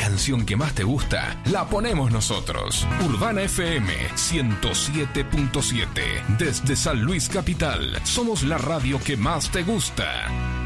canción que más te gusta, la ponemos nosotros. Urbana FM 107.7. Desde San Luis Capital, somos la radio que más te gusta.